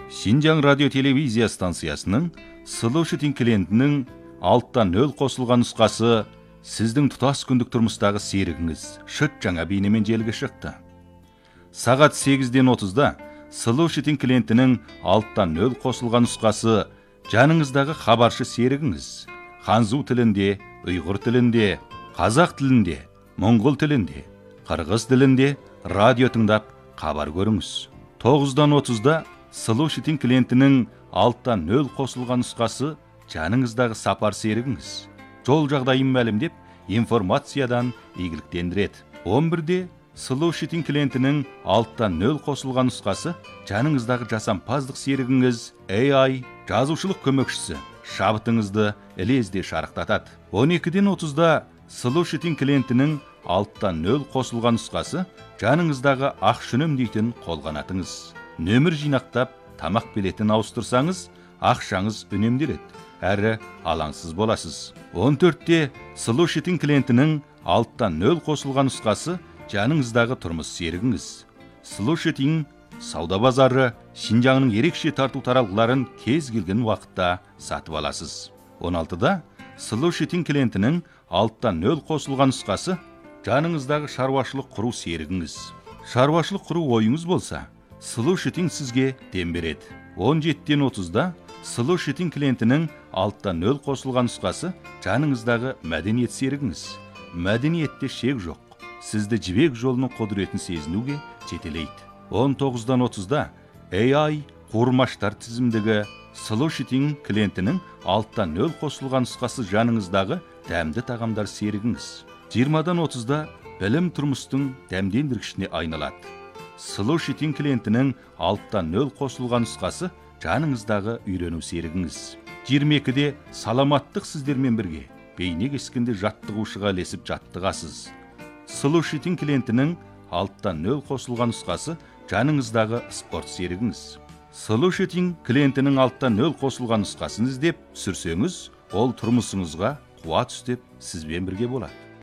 Шинжаң радио телевизия станциясының Слушатель клиентінің алттан нөл қосылған нұсқасы сіздің тұтас күндік тұрмыстағы серігіңіз шыт жаңа бейнемен желіге шықты. Сағат 8-ден 30-да Слушатель клиентінің алттан нөл қосылған нұсқасы жаныңыздағы хабаршы серігіңіз ханзу тілінде, ұйғыр тілінде, қазақ тілінде, моңғол тілінде, қырғыз тілінде радио тыңдап хабар көріңіз. 9-дан 30-да Слушатель клиентінің алттан нөл қосылған нұсқасы жаныңыздағы сапар серігіңіз жол жағдайын мәлімдеп информациядан игіліктендіреді. 11-де Слушатель клиентінің алттан нөл қосылған нұсқасы жаныңыздағы жасампаздық серігіңіз AI жазушылық көмекшісі шабытыңызды ілезде шарықтатады. 12-ден 30-да Слушатель клиентінің алттан нөл қосылған нұсқасы жаныңыздағы ақша үнемдейтін қолғанатыңыз. Нөмір жинақтап, тамақ билетін ауыстырсаңыз, ақшаңыз үнемделеді, әрі алаңсыз боласыз. 14-те Слушатель клиентінің алттан нөл қосылған нұсқасы жаныңыздағы тұрмыс серігіңіз. Слушатель сауда базары Шинжаңның ерекше тарту таралғыларын кез келген уақытта сатып аласыз. 16-да Слушатель клиентінің алттан нөл қосылған нұсқасы жаныңыздағы шаруашылық құру серігіңіз. Шаруашылық құру ойыңыз болса, Слушатель сізге дем береді. 17-ден 30-да Слушатель клиентінің алттан нөл қосылған нұсқасы жаныңыздағы мәдениет серігіңіз. Мәдениетте шек жоқ. Сізді жібек жолының құдіретін сезінуге жетелейді. 19-дан 30-да AI қуырмаштар тізімдегі Слушатель клиентінің алттан нөл қосылған нұсқасы жаныңыздағы дәмді тағамдар серігіңіз. 20-дан 30-да білім тұрмыстың дәмдендіргішіне айналады. Слушатель клиентінің алттан нөл қосылған нұсқасы жаныңыздағы үйрену серігіңіз. 22-де саламаттық сіздермен бірге бейне кескенде жаттығушыға ілесіп жаттығасыз. Слушатель клиентінің алттан нөл қосылған нұсқасы жаныңыздағы спорт серігіңіз. Слушатель клиентінің алттан нөл қосылған нұсқасын іздеп түсірсеңіз, ол тұрмысыңызға қуат үстеп сізбен бірге болады.